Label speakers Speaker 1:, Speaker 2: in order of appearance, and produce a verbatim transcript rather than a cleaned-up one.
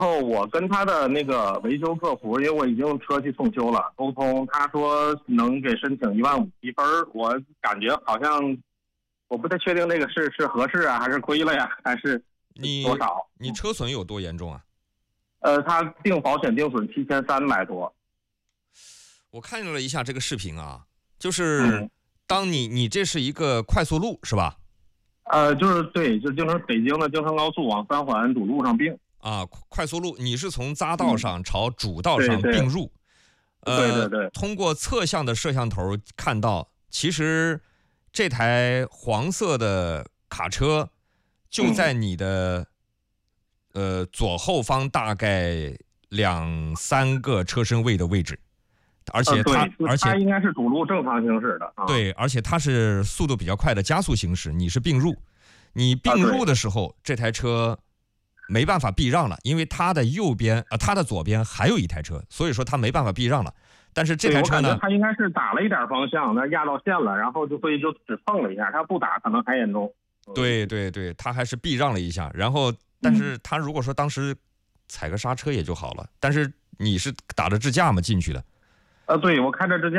Speaker 1: 后我跟他的那个维修客服，因为我已经车去送修了，沟通，他说能给申请一万五积分，我感觉好像我不太确定这个是是合适啊，还是亏了呀，还是多少？
Speaker 2: 你你车损有多严重啊？
Speaker 1: 呃，他定保险定损七千三百多。
Speaker 2: 我看了一下这个视频啊，就是当你你这是一个快速路是吧？
Speaker 1: 呃，就是对，就京城北京的京承高速往三环主路上并。
Speaker 2: 啊，快速路，你是从匝道上朝主道上并入，
Speaker 1: 嗯、对, 对, 对, 对, 对、
Speaker 2: 呃，通过侧向的摄像头看到，其实这台黄色的卡车就在你的、嗯、呃左后方大概两三个车身位的位置，而且它、
Speaker 1: 呃、
Speaker 2: 而且
Speaker 1: 它应该是主路正常行驶的、啊，
Speaker 2: 对，而且它是速度比较快的加速行驶，你是并入，你并入的时候，啊、这台车没办法避让了，因为它的右边呃，它的左边还有一台车，所以说它没办法避让了。但是这台车呢，
Speaker 1: 它应该是打了一点方向，那压到线了，然后就会就只碰了一下，它不打可能还严重。
Speaker 2: 对对对，它还是避让了一下，然后但是它如果说当时踩个刹车也就好了，但是你是打着支架嘛进去的。
Speaker 1: 呃，对，我开着支架